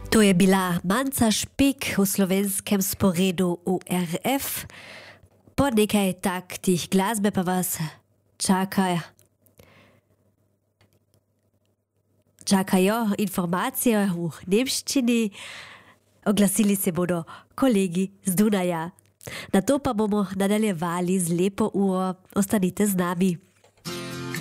To je bila Manca Špik v slovenskem sporedu URF. Po nekaj taktih glasbe pa vas čakajo informacije v nemščini. Oglasili se bodo kolegi z Dunaja. Na to pa bomo nadaljevali z lepo uro. Ostanite z nami.